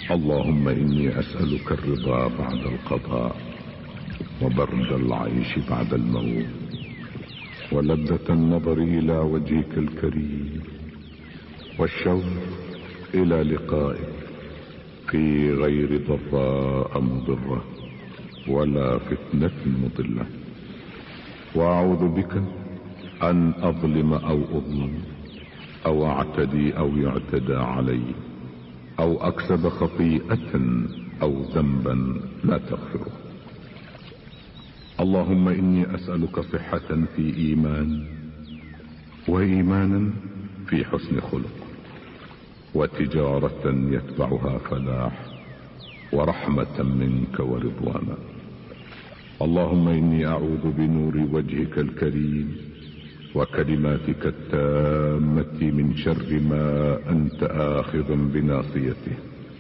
اللهم إني أسألك الرضا بعد القضاء، وبرد العيش بعد الموت، ولذة النظر إلى وجهك الكريم، والشوق إلى لقائك في غير ضراء مضرة ولا فتنة مضلة. وأعوذ بك أن أظلم أو أظلم، أو أعتدي أو يعتدى علي، أو أكسب خطيئة أو ذنبا لا تغفره. اللهم إني أسألك صحة في إيمان، وإيمانا في حسن خلق، وتجارة يتبعها فلاح، ورحمة منك ورضوانا. اللهم إني أعوذ بنور وجهك الكريم وكلماتك التامة من شر ما أنت آخذ بناصيته.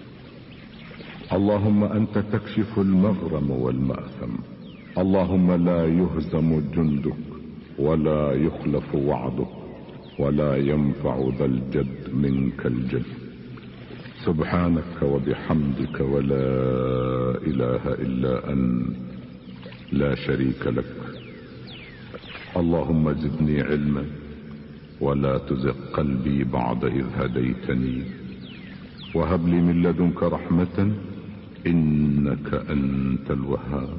اللهم أنت تكشف المغرم والمأثم. اللهم لا يهزم جندك ولا يخلف وعدك، ولا ينفع ذا الجد منك الجد. سبحانك وبحمدك، ولا إله إلا أنت، لا شريك لك. اللهم زدني علما ولا تزغ قلبي بعد إذ هديتني، وهب لي من لدنك رحمة إنك أنت الوهاب.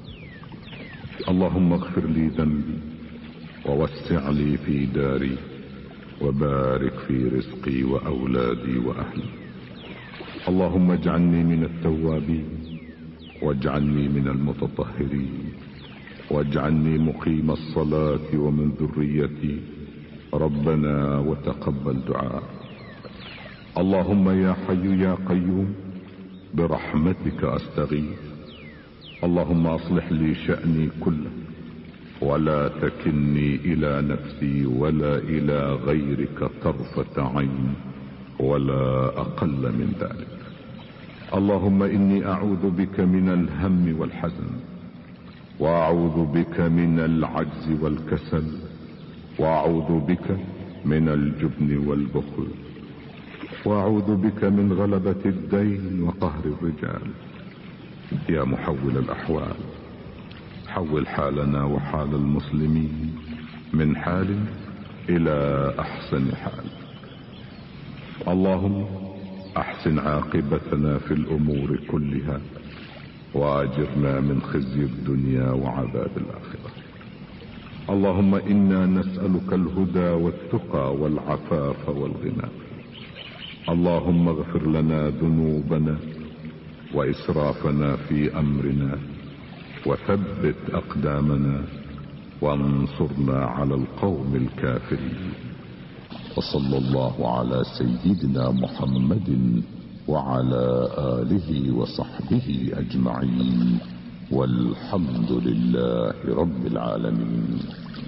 اللهم اغفر لي ذنبي، ووسع لي في داري، وبارك في رزقي وأولادي وأهلي. اللهم اجعلني من التوابين، واجعلني من المتطهرين، واجعلني مقيم الصلاة ومن ذريتي. ربنا وتقبل دعاء. اللهم يا حي يا قيوم برحمتك أستغيث. اللهم أصلح لي شأني كله، ولا تكلني إلى نفسي ولا إلى غيرك طرفة عين ولا أقل من ذلك. اللهم إني أعوذ بك من الهم والحزن، وأعوذ بك من العجز والكسل، وأعوذ بك من الجبن والبخل، وأعوذ بك من غلبة الدين وقهر الرجال. يا محول الأحوال، حول حالنا وحال المسلمين من حال إلى أحسن حال. اللهم أحسن عاقبتنا في الأمور كلها، وأجرنا من خزي الدنيا وعذاب الآخرة. اللهم إنا نسألك الهدى والتقى والعفاف والغنى. اللهم اغفر لنا ذنوبنا وإسرافنا في أمرنا، وثبت أقدامنا، وانصرنا على القوم الكافرين. وصلى الله على سيدنا محمد وعلى آله وصحبه أجمعين، والحمد لله رب العالمين.